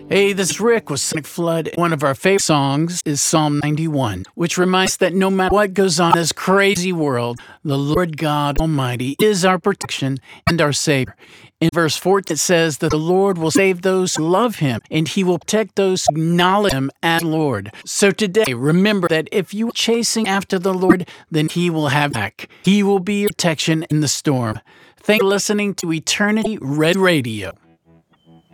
Hey, this is Rick with Sonic Flood. One of our favorite songs is Psalm 91, which reminds us that no matter what goes on in this crazy world, the Lord God Almighty is our protection and our Savior. In verse 14, it says that the Lord will save those who love Him, and He will protect those who acknowledge Him as Lord. So today, remember that if you are chasing after the Lord, then He will have back. He will be your protection in the storm. Thanks for listening to Eternity Red Radio.